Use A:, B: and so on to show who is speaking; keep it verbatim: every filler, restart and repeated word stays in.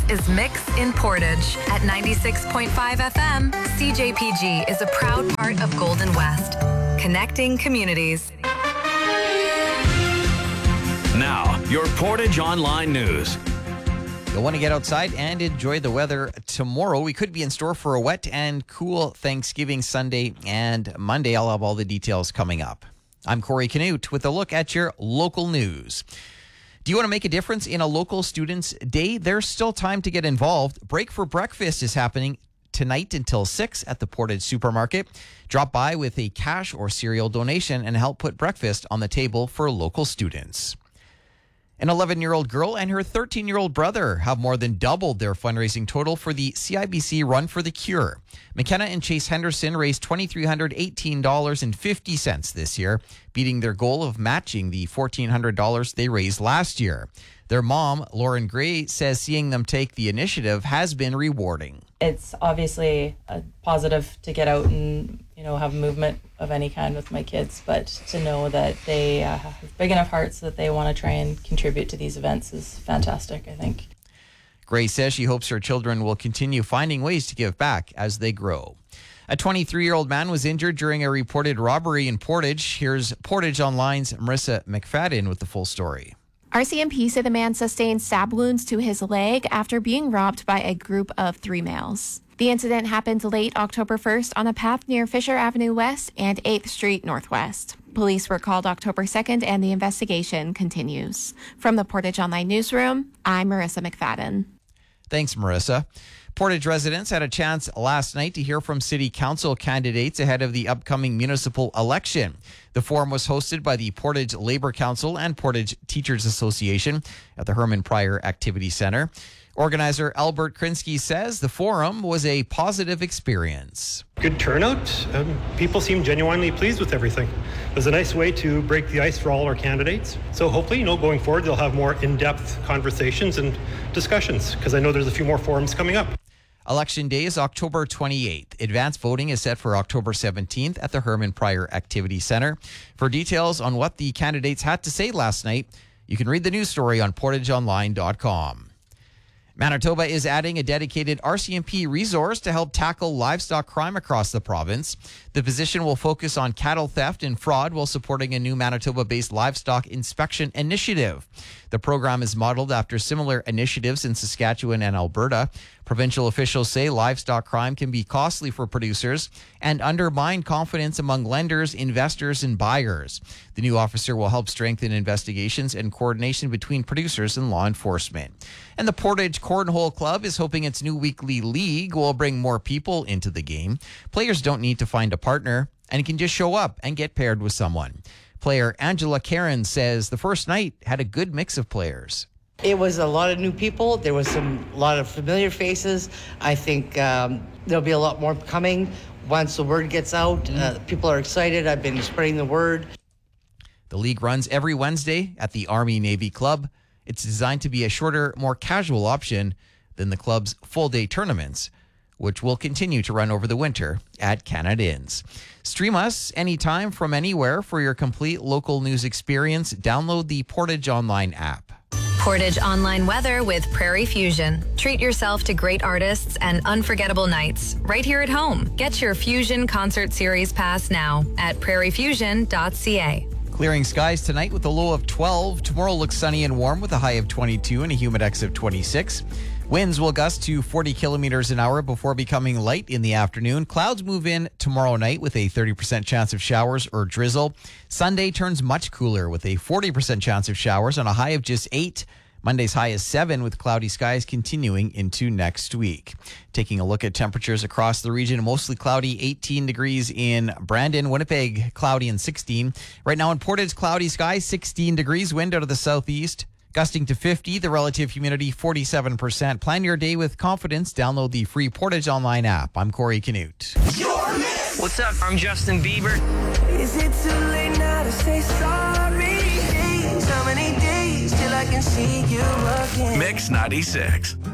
A: is Mix in Portage. At ninety-six point five F M, C J P G is a proud part of Golden West, connecting communities.
B: Now, your Portage Online News.
C: You'll want to get outside and enjoy the weather tomorrow. We could be in store for a wet and cool Thanksgiving Sunday and Monday. I'll have all the details coming up. I'm Corey Canute with a look at your local news. Do you want to make a difference in a local student's day? There's still time to get involved. Break for Breakfast is happening tonight until six at the Portage Supermarket. Drop by with a cash or cereal donation and help put breakfast on the table for local students. An eleven-year-old girl and her thirteen-year-old brother have more than doubled their fundraising total for the C I B C Run for the Cure. McKenna and Chase Henderson raised two thousand three hundred eighteen dollars and fifty cents this year, beating their goal of matching the one thousand four hundred dollars they raised last year. Their mom, Lauren Gray, says seeing them take the initiative has been rewarding.
D: It's obviously a positive to get out and, you know, have movement of any kind with my kids, but to know that they uh, have big enough hearts that they want to try and contribute to these events is fantastic, I think.
C: Gray says she hopes her children will continue finding ways to give back as they grow. A twenty-three-year-old man was injured during a reported robbery in Portage. Here's Portage Online's Marissa McFadden with the full story.
E: R C M P said the man sustained stab wounds to his leg after being robbed by a group of three males. The incident happened late October first on a path near Fisher Avenue West and eighth Street Northwest. Police were called October second and the investigation continues. From the Portage Online Newsroom, I'm Marissa McFadden.
C: Thanks, Marissa. Portage residents had a chance last night to hear from city council candidates ahead of the upcoming municipal election. The forum was hosted by the Portage Labour Council and Portage Teachers Association at the Herman Pryor Activity Centre. Organizer Albert Krinsky says the forum was a positive experience.
F: Good turnout. Um, people seem genuinely pleased with everything. It was a nice way to break the ice for all our candidates. So hopefully, you know, going forward, they'll have more in-depth conversations and discussions, because I know there's a few more forums coming up.
C: Election day is October twenty-eighth. Advance voting is set for October seventeenth at the Herman Pryor Activity Centre. For details on what the candidates had to say last night, you can read the news story on portage online dot com. Manitoba is adding a dedicated R C M P resource to help tackle livestock crime across the province. The position will focus on cattle theft and fraud while supporting a new Manitoba-based livestock inspection initiative. The program is modeled after similar initiatives in Saskatchewan and Alberta. Provincial officials say livestock crime can be costly for producers and undermine confidence among lenders, investors, and buyers. The new officer will help strengthen investigations and coordination between producers and law enforcement. And the Portage Cornhole Club is hoping its new weekly league will bring more people into the game. Players don't need to find a partner and can just show up and get paired with someone. Player Angela Karen says the first night had a good mix of players.
G: It was a lot of new people. There was some a lot of familiar faces. I think um, there'll be a lot more coming once the word gets out. Uh, people are excited. I've been spreading the word.
C: The league runs every Wednesday at the Army-Navy Club. It's designed to be a shorter, more casual option than the club's full-day tournaments, which will continue to run over the winter at Canada Inns. Stream us anytime from anywhere for your complete local news experience. Download the Portage Online app.
A: Portage Online weather with Prairie Fusion. Treat yourself to great artists and unforgettable nights right here at home. Get your Fusion Concert Series pass now at prairie fusion dot c a.
C: Clearing skies tonight with a low of twelve. Tomorrow looks sunny and warm with a high of twenty-two and a humidex of twenty-six. Winds will gust to forty kilometers an hour before becoming light in the afternoon. Clouds move in tomorrow night with a thirty percent chance of showers or drizzle. Sunday turns much cooler with a forty percent chance of showers on a high of just eight. Monday's high is seven with cloudy skies continuing into next week. Taking a look at temperatures across the region, mostly cloudy, eighteen degrees in Brandon. Winnipeg, cloudy and sixteen. Right now in Portage, cloudy skies, sixteen degrees, wind out of the southeast. Gusting to fifty, the relative humidity forty-seven percent. Plan your day with confidence. Download the free Portage Online app. I'm Corey Canute.
H: What's up? I'm Justin Bieber.
I: Is it too late now to say sorry? So many days till I can see you again.
B: Mix ninety-six.